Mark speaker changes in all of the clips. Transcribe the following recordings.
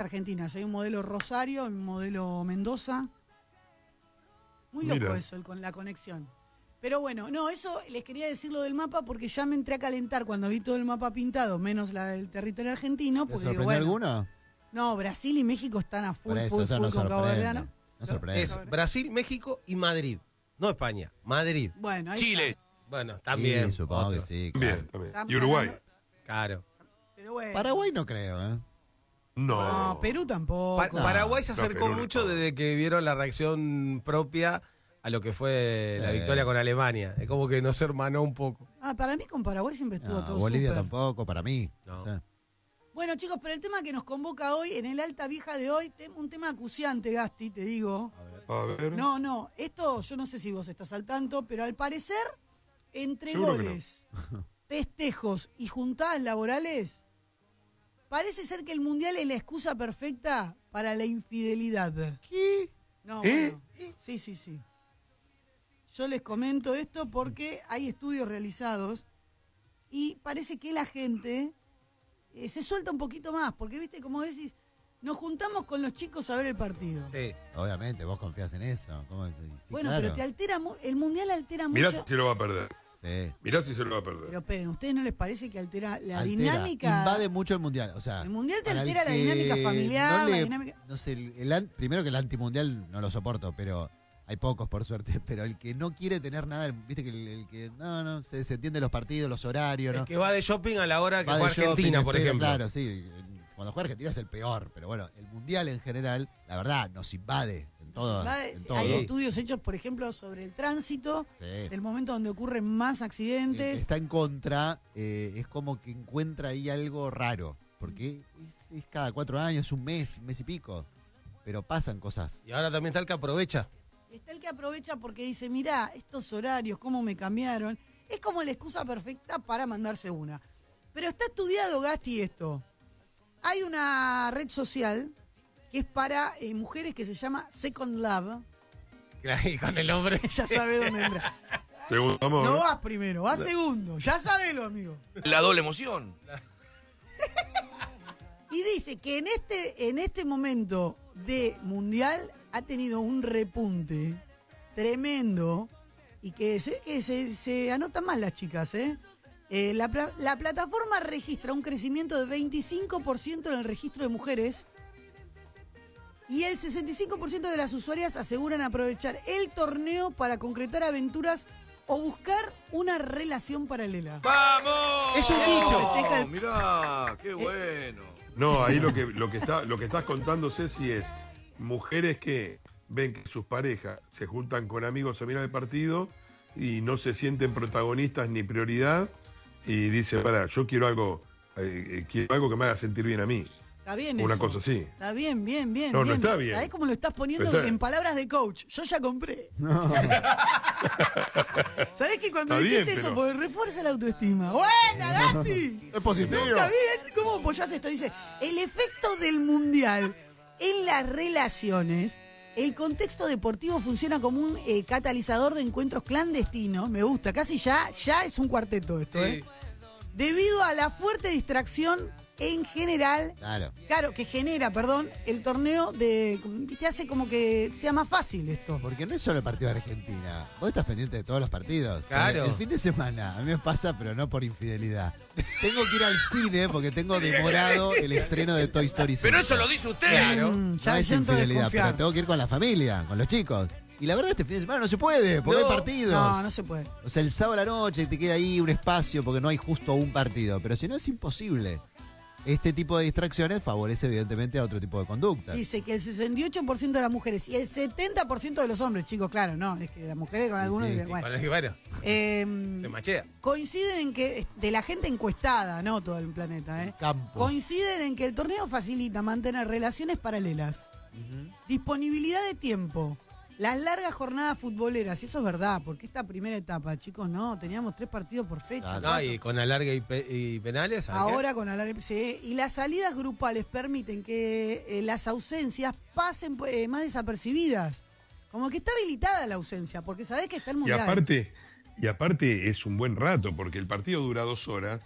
Speaker 1: argentinas. Hay un modelo Rosario, un modelo Mendoza. Muy loco
Speaker 2: Mira.
Speaker 1: eso, con la conexión. Pero bueno, no, eso les quería decir lo del mapa porque ya me entré a calentar cuando vi todo el mapa pintado, menos la del territorio argentino.
Speaker 3: ¿Te
Speaker 1: Porque
Speaker 3: sorprendió alguno?
Speaker 1: No, Brasil y México están a full,
Speaker 3: Por eso,
Speaker 1: full
Speaker 3: eso no
Speaker 1: con Cabo
Speaker 3: sorprende.
Speaker 1: Verdeano.
Speaker 3: No sorprende.
Speaker 4: Es Brasil, México y Madrid. No España, Madrid.
Speaker 1: Bueno, ahí
Speaker 2: Chile.
Speaker 1: está.
Speaker 4: Bueno, también.
Speaker 3: Sí, supongo
Speaker 4: otro.
Speaker 3: que sí.
Speaker 2: También,
Speaker 3: claro.
Speaker 2: también.
Speaker 1: Estamos
Speaker 2: Y Uruguay.
Speaker 1: hablando-
Speaker 4: Claro.
Speaker 1: Pero bueno.
Speaker 3: Paraguay no creo, ¿eh?
Speaker 2: No.
Speaker 1: No, Perú tampoco.
Speaker 4: Paraguay se
Speaker 2: No,
Speaker 4: acercó
Speaker 2: Perú no.
Speaker 4: mucho desde que vieron la reacción propia a lo que fue la victoria con Alemania. Es como que nos hermanó un poco.
Speaker 1: Para mí con Paraguay siempre estuvo
Speaker 3: No,
Speaker 1: todo
Speaker 3: Bolivia
Speaker 1: súper.
Speaker 3: tampoco, para mí.
Speaker 4: No.
Speaker 3: O sea,
Speaker 1: Bueno, chicos, pero el tema que nos convoca hoy, en el Alta Vieja de hoy, un tema acuciante, Gasti, te digo.
Speaker 2: A ver.
Speaker 1: No, esto yo no sé si vos estás al tanto, pero al parecer, entre
Speaker 2: Seguro que
Speaker 1: goles, festejos y juntadas laborales, parece ser que el Mundial es la excusa perfecta para la infidelidad. ¿Qué? No,
Speaker 2: ¿Eh?
Speaker 1: bueno, sí. Yo les comento esto porque hay estudios realizados y parece que la gente se suelta un poquito más, porque viste, como decís, nos juntamos con los chicos a ver el partido.
Speaker 4: Sí.
Speaker 3: obviamente, vos confías en eso. ¿Cómo? Sí,
Speaker 1: Bueno,
Speaker 3: claro.
Speaker 1: pero te altera, el Mundial altera
Speaker 2: Mirá
Speaker 1: mucho.
Speaker 2: si se lo va a perder.
Speaker 3: Sí.
Speaker 2: Mirá si se lo va a perder.
Speaker 1: Pero esperen, ¿ustedes no les parece que altera la
Speaker 3: Altera,
Speaker 1: dinámica?
Speaker 3: invade mucho el mundial. O sea,
Speaker 1: El mundial te
Speaker 3: para el
Speaker 1: altera la
Speaker 3: que
Speaker 1: dinámica familiar,
Speaker 3: no
Speaker 1: la
Speaker 3: le-
Speaker 1: dinámica.
Speaker 3: No sé, primero que el antimundial no lo soporto, pero hay pocos por suerte. Pero el que no quiere tener nada, viste que el que no se entiende los partidos, los horarios,
Speaker 4: El
Speaker 3: ¿no?
Speaker 4: que va de shopping a la hora que
Speaker 3: Va de
Speaker 4: juega Argentina,
Speaker 3: shopping,
Speaker 4: por
Speaker 3: espera,
Speaker 4: ejemplo.
Speaker 3: Claro, sí. Cuando juega Argentina es el peor, pero bueno, el mundial en general, la verdad, nos invade en todo. en todo.
Speaker 1: Hay estudios hechos, por ejemplo, sobre el tránsito,
Speaker 3: Sí.
Speaker 1: del momento donde ocurren más
Speaker 3: El que
Speaker 1: accidentes.
Speaker 3: está en contra es como que encuentra ahí algo raro, porque es cada 4 años, un mes y pico, pero pasan cosas.
Speaker 4: Y ahora también está el que aprovecha.
Speaker 1: Está el que aprovecha porque dice, mirá, estos horarios, cómo me cambiaron. Es como la excusa perfecta para mandarse una. Pero está estudiado, Gasti, esto. Hay una red social que es para mujeres que se llama Second Love.
Speaker 4: Y con el hombre.
Speaker 1: Ya sabe dónde entra.
Speaker 2: Segundo amor.
Speaker 1: No vas primero, vas segundo. Ya sabelo, amigo.
Speaker 5: La doble emoción.
Speaker 1: Y dice que en este momento de mundial ha tenido un repunte tremendo y que se ve que se anotan mal las chicas, ¿eh? La plataforma registra un crecimiento de 25% en el registro de mujeres y el 65% de las usuarias aseguran aprovechar el torneo para concretar aventuras o buscar una relación paralela.
Speaker 5: ¡Vamos!
Speaker 4: Es un dicho.
Speaker 1: Festeja el-
Speaker 5: Mirá, qué bueno.
Speaker 2: No, ahí lo que estás contando, Ceci, es mujeres que ven que sus parejas se juntan con amigos a mirar el partido y no se sienten protagonistas ni prioridad y dicen, para, yo quiero algo que me haga sentir bien a mí.
Speaker 1: Está bien
Speaker 2: Una
Speaker 1: eso.
Speaker 2: cosa así.
Speaker 1: Está bien.
Speaker 2: No, no está bien.
Speaker 1: ¿Sabés cómo lo estás poniendo
Speaker 2: Está-
Speaker 1: en palabras de coach? Yo ya compré. ¿Sabés que cuando
Speaker 2: Está
Speaker 1: dijiste
Speaker 2: bien,
Speaker 1: eso,
Speaker 2: pero-
Speaker 1: porque refuerza la autoestima? ¡Buena, Gasti!
Speaker 3: Es positivo.
Speaker 1: Nunca vi, ¿cómo apoyás esto? Dice, el efecto del mundial en las relaciones, el contexto deportivo funciona como un catalizador de encuentros clandestinos. Me gusta, casi ya es un cuarteto esto,
Speaker 4: Sí.
Speaker 1: ¿eh? Debido a la fuerte distracción en general,
Speaker 3: Claro.
Speaker 1: que genera, el torneo te hace como que sea más fácil esto.
Speaker 3: Porque no es solo el partido de Argentina. Vos estás pendiente de todos los partidos.
Speaker 4: Claro.
Speaker 3: El fin de semana, a mí me pasa, pero no por infidelidad. Tengo que ir al cine porque tengo demorado el estreno de Toy Story 5.
Speaker 5: Pero eso lo dice usted.
Speaker 4: Claro.
Speaker 1: Ya
Speaker 3: No
Speaker 1: me
Speaker 3: es
Speaker 1: siento
Speaker 3: infidelidad,
Speaker 1: desconfiado.
Speaker 3: pero tengo que ir con la familia, con los chicos. Y la verdad, este fin de semana no se puede, porque
Speaker 4: No.
Speaker 3: hay partidos.
Speaker 1: No se puede.
Speaker 3: O sea, el sábado a la noche te queda ahí un espacio porque no hay justo un partido. Pero si no, es imposible. Este tipo de distracciones favorece evidentemente a otro tipo de conductas.
Speaker 1: Dice que el 68% de las mujeres y el 70% de los hombres, chicos, claro, no, es que las mujeres con algunos...
Speaker 3: sí.
Speaker 1: bueno.
Speaker 4: Bueno,
Speaker 1: Em,
Speaker 4: se machea.
Speaker 1: coinciden en que, de la gente encuestada, no todo el planeta,
Speaker 3: Campo.
Speaker 1: coinciden en que el torneo facilita mantener relaciones paralelas, disponibilidad de tiempo, las largas jornadas futboleras, y eso es verdad, porque esta primera etapa, chicos, no, teníamos 3 partidos por fecha.
Speaker 3: Claro.
Speaker 4: No,
Speaker 1: 4.
Speaker 4: y con alargue y penales. ¿sabes qué?
Speaker 1: Ahora con alargue, sí, y las salidas grupales permiten que las ausencias pasen más desapercibidas. Como que está habilitada la ausencia, porque sabés que está el
Speaker 2: Y
Speaker 1: mundial.
Speaker 2: aparte es un buen rato, porque el partido dura 2 horas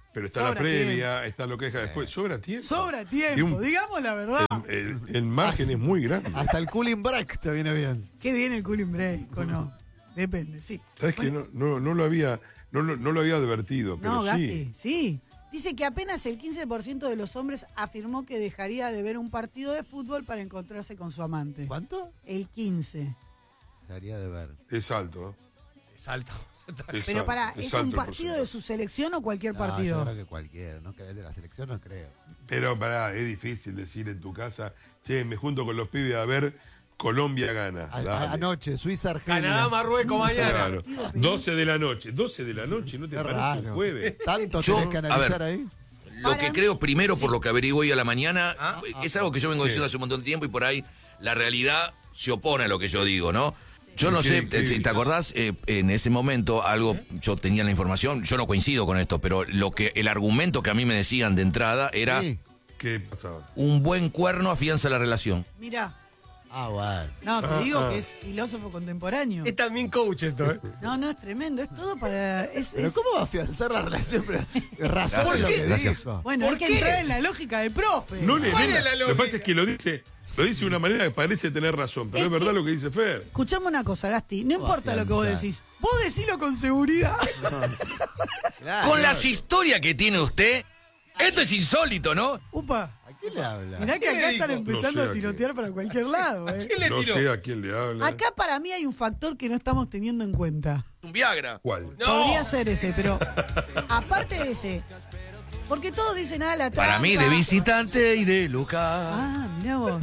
Speaker 2: Pero está la
Speaker 1: Sobra
Speaker 2: previa, está lo que deja después. Sobra tiempo.
Speaker 1: Sobra
Speaker 2: Tiene
Speaker 1: tiempo, digamos la verdad.
Speaker 2: El margen es muy grande.
Speaker 3: Hasta el cooling break te viene bien.
Speaker 1: ¿Qué viene el cooling break o no? Depende, sí.
Speaker 2: ¿Sabes que no lo había advertido? Pero
Speaker 1: No,
Speaker 2: sí.
Speaker 1: Gasti, sí. Dice que apenas el 15% de los hombres afirmó que dejaría de ver un partido de fútbol para encontrarse con su amante.
Speaker 3: ¿Cuánto?
Speaker 1: El 15%.
Speaker 3: Dejaría de ver.
Speaker 2: Es alto.
Speaker 4: Salto.
Speaker 2: Es
Speaker 1: Pero
Speaker 2: alto,
Speaker 1: para,
Speaker 2: es
Speaker 1: ¿es
Speaker 2: alto
Speaker 1: un
Speaker 2: el
Speaker 1: partido de
Speaker 2: porcentaje.
Speaker 1: su selección o cualquier
Speaker 3: No,
Speaker 1: partido?
Speaker 3: yo creo que cualquiera. No, el de la selección no creo.
Speaker 2: Pero pará, es difícil decir en tu casa, che, me junto con los pibes a ver Colombia gana. Dale.
Speaker 3: Anoche, Suiza-Argelia.
Speaker 4: Canadá, Marruecos, mañana.
Speaker 2: Claro. 12 de la noche, ¿no te
Speaker 3: Qué
Speaker 2: parece
Speaker 3: raro.
Speaker 2: un jueves?
Speaker 3: ¿Tanto
Speaker 5: Yo,
Speaker 3: tenés que
Speaker 5: a ver.
Speaker 3: analizar ahí?
Speaker 5: Lo
Speaker 1: Para
Speaker 5: que
Speaker 1: mí,
Speaker 5: creo primero, por
Speaker 1: sí.
Speaker 5: lo que averiguo hoy a la mañana, es algo que yo vengo diciendo hace un montón de tiempo y por ahí la realidad se opone a lo que yo digo, ¿no? Yo no sé, si te acordás, en ese momento yo tenía la información, yo no coincido con esto, pero el argumento que a mí me decían de entrada era
Speaker 3: Sí.
Speaker 2: ¿Qué pasaba?
Speaker 5: un buen cuerno afianza la relación.
Speaker 1: Mirá,
Speaker 3: Ah, bueno.
Speaker 1: no, te digo que es filósofo contemporáneo.
Speaker 4: Es también coach esto, ¿eh?
Speaker 1: No, es tremendo, es todo para...
Speaker 3: Pero ¿cómo va a afianzar la relación? Razón
Speaker 5: Gracias,
Speaker 3: es lo que
Speaker 5: gracias.
Speaker 3: dijo.
Speaker 1: Bueno, hay que entrar en la lógica del profe.
Speaker 2: No le
Speaker 4: ¿Cuál es
Speaker 2: nena.
Speaker 4: la
Speaker 2: Lo que
Speaker 4: lógica?
Speaker 2: pasa es que lo dice de una manera que parece tener razón, pero es verdad lo que dice Fer.
Speaker 1: Escuchame una cosa, Gasti, no importa lo que vos
Speaker 3: afianzar.
Speaker 1: decís, vos decilo con seguridad.
Speaker 3: Claro.
Speaker 5: Con las historias que tiene usted, esto es insólito, ¿no?
Speaker 1: Upa,
Speaker 3: ¿A quién le habla?
Speaker 1: mirá que
Speaker 4: ¿Qué le
Speaker 1: acá están
Speaker 4: dijo?
Speaker 1: empezando
Speaker 2: No sé
Speaker 1: a
Speaker 2: a
Speaker 1: tirotear para cualquier lado.
Speaker 4: ¿Qué le
Speaker 2: No
Speaker 4: tiró?
Speaker 2: sé a quién le habla.
Speaker 1: Acá para mí hay un factor que no estamos teniendo en cuenta.
Speaker 5: Un Viagra.
Speaker 2: ¿Cuál?
Speaker 4: No.
Speaker 1: Podría ser ese, pero aparte de ese, porque todos dicen, la trampa.
Speaker 5: Para mí, de visitante y de local.
Speaker 1: Ah, mirá vos.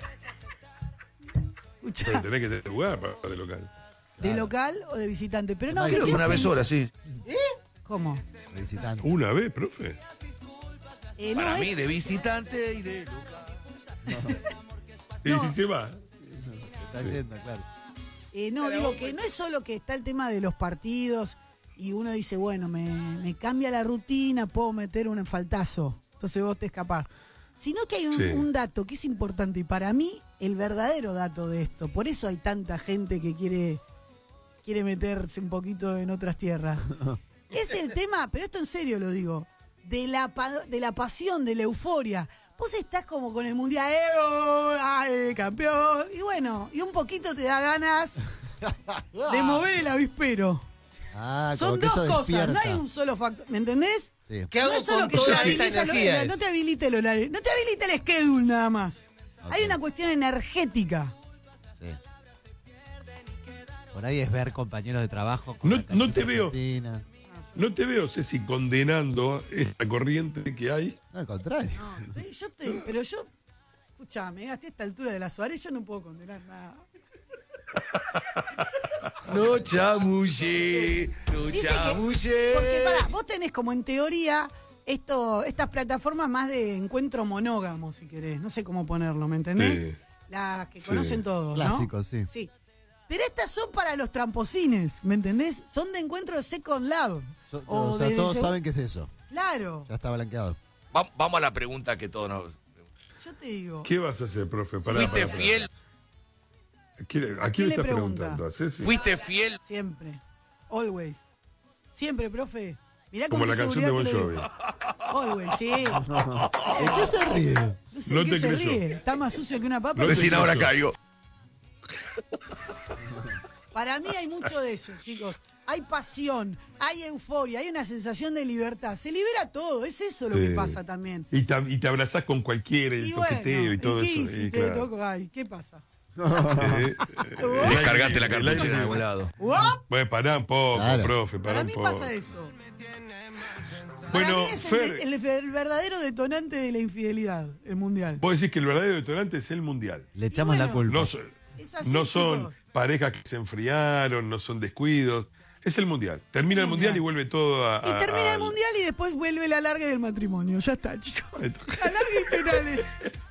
Speaker 2: Pero
Speaker 1: Escuchá,
Speaker 2: tenés que tener lugar para de local.
Speaker 1: ¿de local o de visitante? Pero no,
Speaker 5: Creo
Speaker 1: ¿de
Speaker 5: que
Speaker 1: qué
Speaker 5: una
Speaker 1: se
Speaker 5: vez
Speaker 1: dice?
Speaker 5: sola, sí.
Speaker 1: ¿Cómo?
Speaker 3: Visitante.
Speaker 2: Una vez, profe.
Speaker 1: No,
Speaker 5: Para
Speaker 1: es-
Speaker 5: mí, de visitante y de local.
Speaker 2: Y se va.
Speaker 3: Está yendo, claro.
Speaker 1: no, digo que no es solo que está el tema de los partidos y uno dice, bueno, me cambia la rutina, puedo meter un faltazo, entonces vos te escapás. Sino que hay
Speaker 2: Sí.
Speaker 1: un dato que es importante y para mí el verdadero dato de esto, por eso hay tanta gente que quiere meterse un poquito en otras tierras. Es el tema, pero esto en serio lo digo, de la pasión, de la euforia. Vos estás como con el mundial, ¡ay, campeón! Y bueno, y un poquito te da ganas de mover el avispero.
Speaker 3: Ah, como
Speaker 1: Son
Speaker 3: que
Speaker 1: dos
Speaker 3: eso
Speaker 1: cosas, no
Speaker 3: despierta.
Speaker 1: hay un solo factor, ¿me entendés?
Speaker 3: Sí.
Speaker 4: ¿Qué
Speaker 1: No
Speaker 4: hago
Speaker 1: es solo
Speaker 4: con
Speaker 1: que
Speaker 4: toda
Speaker 1: te
Speaker 4: esta
Speaker 1: habilita
Speaker 4: energía?
Speaker 1: no te habilite el horario, no te habilita el schedule nada más. Hay
Speaker 3: Ok.
Speaker 1: una cuestión energética.
Speaker 3: Sí. Por ahí es ver compañeros de trabajo. con
Speaker 2: No-
Speaker 3: la
Speaker 2: no
Speaker 3: camiseta
Speaker 2: te veo.
Speaker 3: argentina.
Speaker 2: No te veo, Ceci, condenando esta corriente que hay.
Speaker 3: No, al contrario.
Speaker 1: Pero yo, escuchame, hasta esta altura de la Suárez yo no puedo condenar nada.
Speaker 5: No chamulle, no
Speaker 1: Dice que, porque vos tenés como en teoría estas plataformas más de encuentro monógamo, si querés. No sé cómo ponerlo, ¿me entendés?
Speaker 2: Sí.
Speaker 1: Las que
Speaker 2: Sí.
Speaker 1: conocen todos, ¿no?
Speaker 3: Clásicos, sí.
Speaker 1: Sí. Pero estas son para los tramposines, ¿me entendés? Son de encuentro de Second Love.
Speaker 3: O sea,
Speaker 1: de
Speaker 3: todos
Speaker 1: seg-
Speaker 3: saben qué es eso.
Speaker 1: Claro,
Speaker 3: Ya está blanqueado.
Speaker 5: Vamos a la pregunta que todos nos...
Speaker 1: yo te digo.
Speaker 2: ¿Qué vas a hacer, profe? Pará,
Speaker 5: ¿Fuiste
Speaker 2: pará, pará.
Speaker 5: fiel?
Speaker 2: ¿A quién
Speaker 1: quién
Speaker 2: le
Speaker 1: le
Speaker 2: estás
Speaker 1: pregunta?
Speaker 2: preguntando? ¿A Ceci?
Speaker 5: ¿Fuiste fiel?
Speaker 1: Siempre. Always. Siempre, profe. Mirá
Speaker 2: Como
Speaker 1: con
Speaker 2: la
Speaker 1: qué
Speaker 2: canción de Bon
Speaker 1: seguridad
Speaker 2: Jovi.
Speaker 1: te lo digo. Always, sí.
Speaker 3: ¿De qué se ríe?
Speaker 1: No sé
Speaker 2: No
Speaker 1: de qué
Speaker 2: te
Speaker 1: se
Speaker 2: creyó.
Speaker 1: ríe. Está más sucio que una papa.
Speaker 2: No te
Speaker 5: Recién ahora
Speaker 2: creyó.
Speaker 5: caigo.
Speaker 1: Para mí hay mucho de eso, chicos. Hay pasión, hay euforia, hay una sensación de libertad. Se libera todo, es eso lo que
Speaker 2: Sí.
Speaker 1: pasa también.
Speaker 2: Y te abrazás con cualquiera, el
Speaker 1: Y
Speaker 2: toqueteo
Speaker 1: bueno,
Speaker 2: y todo
Speaker 1: ¿y
Speaker 2: eso.
Speaker 1: qué si
Speaker 2: y
Speaker 1: te
Speaker 2: claro.
Speaker 1: toco? Ay, ¿qué pasa?
Speaker 5: Descargaste la
Speaker 2: el aire
Speaker 5: cartuchera de
Speaker 2: libre.
Speaker 5: algún lado.
Speaker 1: ¡Uap!
Speaker 2: Bueno, pará un poco,
Speaker 3: Claro.
Speaker 2: profe, pará
Speaker 1: Para
Speaker 2: un
Speaker 1: mí
Speaker 2: poco.
Speaker 1: pasa eso.
Speaker 2: Bueno,
Speaker 1: Para mí es
Speaker 2: Fer,
Speaker 1: el verdadero detonante de la infidelidad, el mundial.
Speaker 2: vos decís que el verdadero detonante es el mundial.
Speaker 3: Le echamos
Speaker 1: Y
Speaker 3: la
Speaker 1: bueno,
Speaker 3: culpa.
Speaker 2: No son,
Speaker 1: Es así,
Speaker 2: no son
Speaker 1: chicos.
Speaker 2: parejas que se enfriaron, no son descuidos. Es el mundial. Termina el mundial y vuelve todo a.
Speaker 1: Y termina el
Speaker 2: al-
Speaker 1: mundial y después vuelve la larga del matrimonio. Ya está, chicos. La larga y penales.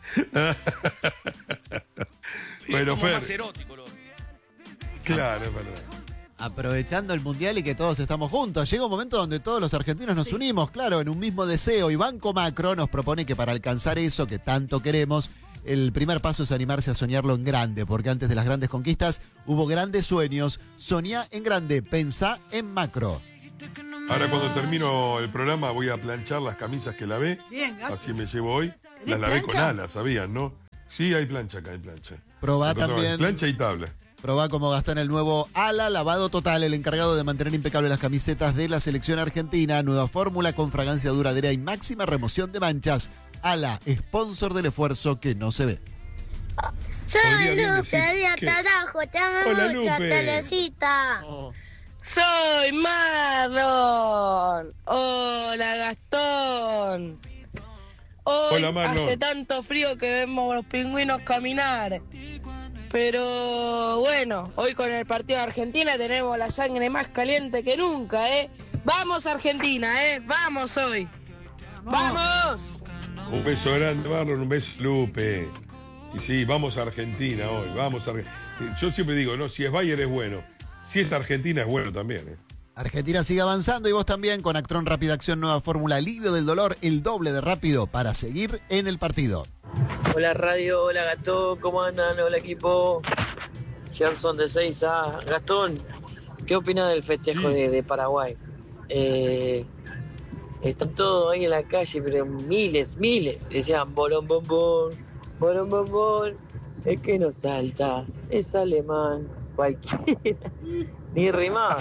Speaker 2: Bueno,
Speaker 5: como
Speaker 2: Fer,
Speaker 5: más erótico.
Speaker 2: claro, es verdad.
Speaker 3: Aprovechando el mundial y que todos estamos juntos. Llega un momento donde todos los argentinos nos unimos, claro, en un mismo deseo. Y Banco Macro nos propone que para alcanzar eso que tanto queremos, el primer paso es animarse a soñarlo en grande, porque antes de las grandes conquistas hubo grandes sueños. Soñá en grande, pensá en macro.
Speaker 2: Ahora cuando termino el programa voy a planchar las camisas que lavé.
Speaker 1: Bien, Gato.
Speaker 2: Así me llevo hoy.
Speaker 1: ¿Tenés
Speaker 2: Las lavé
Speaker 1: plancha?
Speaker 2: con alas, ¿sabían, no? Sí, hay plancha acá, hay plancha.
Speaker 3: Probá
Speaker 2: Encontraba
Speaker 3: también.
Speaker 2: plancha y tabla.
Speaker 3: Probá como Gastón el nuevo Ala Lavado Total, el encargado de mantener impecables las camisetas de la selección argentina. Nueva fórmula con fragancia duradera y máxima remoción de manchas. Ala, sponsor del esfuerzo que no se ve.
Speaker 2: Podría
Speaker 6: Soy
Speaker 2: bien
Speaker 6: Lupe,
Speaker 2: decir
Speaker 6: arriba
Speaker 2: que-
Speaker 6: carajo, te amo
Speaker 2: Hola,
Speaker 6: mucho,
Speaker 2: Lupe.
Speaker 6: Telecita.
Speaker 7: Soy Marlon. Hola, Gastón. Hoy
Speaker 2: Hola, Marlon.
Speaker 7: hace tanto frío que vemos a los pingüinos caminar. Pero bueno, hoy con el partido de Argentina tenemos la sangre más caliente que nunca, ¿eh? Vamos Argentina, ¿eh? Vamos hoy. ¡Vamos!
Speaker 2: Un beso grande, Marlon, un beso, Lupe. Y sí, vamos a Argentina hoy, vamos a Argentina. Yo siempre digo, no, si es Bayern es bueno. Si es Argentina es bueno también, ¿eh?
Speaker 3: Argentina sigue avanzando y vos también con Actron Rápida Acción, nueva fórmula alivio del dolor, el doble de rápido para seguir en el partido.
Speaker 8: Hola radio, hola Gastón, ¿cómo andan? Hola equipo. Gerson de 6A. Gastón, ¿qué opinas del festejo de Paraguay? Están todos ahí en la calle, pero miles. Decían bolón bombón, el que no salta es alemán, cualquiera. Ni rimaba.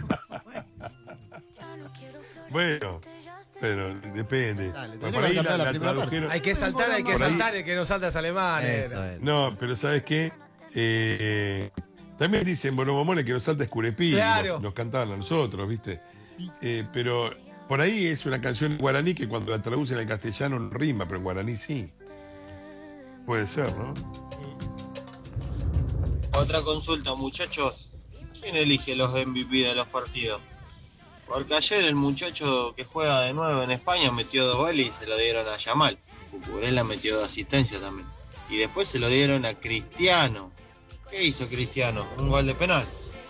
Speaker 2: Bueno, pero depende.
Speaker 3: Dale,
Speaker 2: Por
Speaker 3: tenemos
Speaker 2: ahí
Speaker 3: que cambiar la
Speaker 2: la
Speaker 3: primera
Speaker 2: tradujeron.
Speaker 4: Hay que saltar,
Speaker 2: Por ahí-
Speaker 4: el que no salta es alemán.
Speaker 3: Eso es.
Speaker 2: No, pero ¿sabes qué? También dicen Bolomomones que nos salta Escurepí.
Speaker 4: Claro.
Speaker 2: Nos cantaban a nosotros, ¿viste? Pero por ahí es una canción en guaraní que cuando la traducen al castellano no rima, pero en guaraní sí. Puede ser, ¿no?
Speaker 9: Otra consulta, muchachos. ¿Quién elige los MVP de los partidos? Porque ayer el muchacho que juega de nuevo en España metió 2 goles y se lo dieron a Yamal. Cucurella metió 2 asistencias también. Y después se lo dieron a Cristiano. ¿Qué hizo Cristiano? Un gol de penal.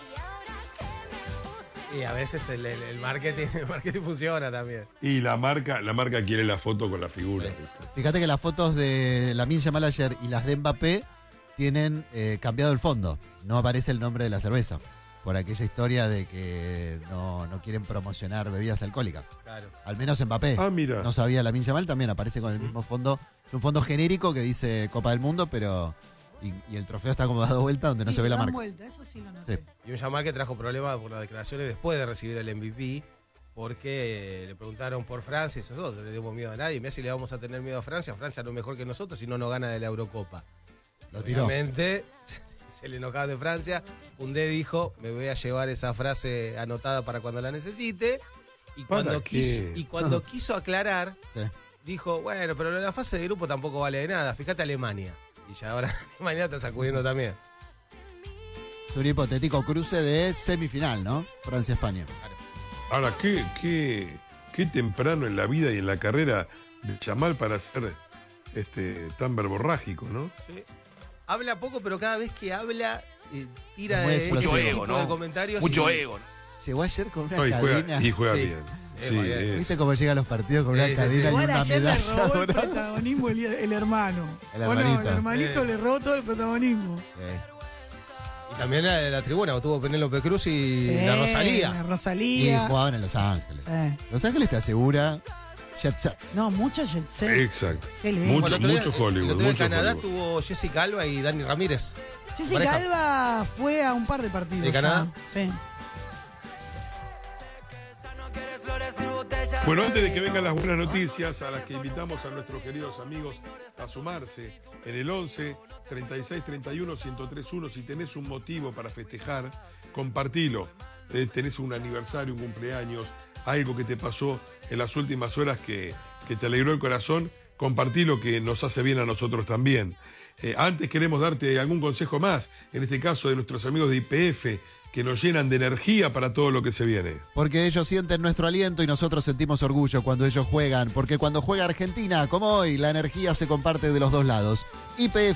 Speaker 4: Y a veces el marketing funciona también.
Speaker 2: Y la marca quiere la foto con la figura. ¿viste?
Speaker 3: Fíjate que las fotos de Lamine Yamal ayer y las de Mbappé tienen cambiado el fondo. No aparece el nombre de la cerveza. Por aquella historia de que no quieren promocionar bebidas alcohólicas.
Speaker 4: Claro.
Speaker 3: Al menos Mbappé.
Speaker 2: Ah, mira.
Speaker 3: No sabía Lamine Yamal, también aparece con el mismo fondo. Es un fondo genérico que dice Copa del Mundo, pero. Y el trofeo está como dado vuelta donde no
Speaker 1: Sí,
Speaker 3: se ve la
Speaker 1: dan
Speaker 3: marca.
Speaker 1: vuelta, eso sí lo noté.
Speaker 3: Sí.
Speaker 4: Y un Yamal que trajo problemas por las declaraciones después de recibir el MVP, porque le preguntaron por Francia y nosotros no le tenemos miedo a nadie. Mirá si le vamos a tener miedo a Francia. Francia no es mejor que nosotros si no nos gana de la Eurocopa.
Speaker 3: Lo tiró.
Speaker 4: Obviamente, se le enojaban de Francia. Koundé dijo, me voy a llevar esa frase anotada para cuando la necesite. Y cuando,
Speaker 2: ¿Para qué?
Speaker 4: quiso aclarar,
Speaker 3: Sí.
Speaker 4: dijo, bueno, pero la fase de grupo tampoco vale de nada. Fíjate Alemania. Y ya ahora Alemania está sacudiendo también.
Speaker 3: Es un hipotético cruce de semifinal, ¿no? Francia-España.
Speaker 2: Ahora, qué temprano en la vida y en la carrera de Yamal para ser tan verborrágico, ¿no?
Speaker 4: Sí. Habla poco, pero cada vez que habla, tira
Speaker 3: Es muy
Speaker 4: de,
Speaker 3: explosivo.
Speaker 4: este
Speaker 5: Mucho
Speaker 4: tipo
Speaker 5: ego,
Speaker 4: de
Speaker 5: ¿no?
Speaker 4: comentarios.
Speaker 5: Mucho
Speaker 4: y-
Speaker 5: ego.
Speaker 3: Llegó ayer con una
Speaker 2: No, y
Speaker 3: cadena.
Speaker 2: juega
Speaker 4: Sí.
Speaker 2: bien.
Speaker 4: Sí,
Speaker 2: Sí,
Speaker 4: bien.
Speaker 2: es.
Speaker 3: ¿Viste cómo llegan los partidos con
Speaker 4: Sí,
Speaker 3: una
Speaker 4: sí,
Speaker 3: cadena
Speaker 4: sí.
Speaker 3: y
Speaker 1: Igual
Speaker 3: una
Speaker 1: ayer le
Speaker 3: medalla?
Speaker 1: robó el
Speaker 3: dorada?
Speaker 1: protagonismo el hermano.
Speaker 3: El
Speaker 1: ¿O no?
Speaker 3: hermanito.
Speaker 1: El hermanito
Speaker 4: Sí.
Speaker 1: le robó todo el protagonismo.
Speaker 4: Y también la tribuna, tuvo Penélope Cruz y
Speaker 1: Sí,
Speaker 4: la Rosalía.
Speaker 1: La
Speaker 3: Y
Speaker 1: Rosalía.
Speaker 3: jugaban en Los Ángeles.
Speaker 1: Sí.
Speaker 3: Los Ángeles te asegura jet set.
Speaker 1: No, mucho jet set.
Speaker 2: Exacto.
Speaker 1: Qué lindo.
Speaker 2: Mucho,
Speaker 4: Bueno, el otro día-
Speaker 2: mucho Hollywood.
Speaker 4: el otro día en
Speaker 2: Mucho
Speaker 4: Canadá
Speaker 2: Hollywood.
Speaker 4: tuvo Jessica Alba y Dani Ramírez.
Speaker 1: Jessica
Speaker 4: pareja.
Speaker 1: Alba fue a un par de partidos.
Speaker 4: ¿De Canadá?
Speaker 1: ya. Sí.
Speaker 2: Bueno, antes de que vengan las buenas noticias, a las que invitamos a nuestros queridos amigos a sumarse en el 11 36 31 1031, si tenés un motivo para festejar, compartilo. Tenés un aniversario, un cumpleaños, algo que te pasó en las últimas horas que te alegró el corazón, compartilo, que nos hace bien a nosotros también. Antes queremos darte algún consejo más, en este caso de nuestros amigos de YPF, que nos llenan de energía para todo lo que se viene.
Speaker 3: Porque ellos sienten nuestro aliento y nosotros sentimos orgullo cuando ellos juegan. Porque cuando juega Argentina, como hoy, la energía se comparte de los dos lados. YPF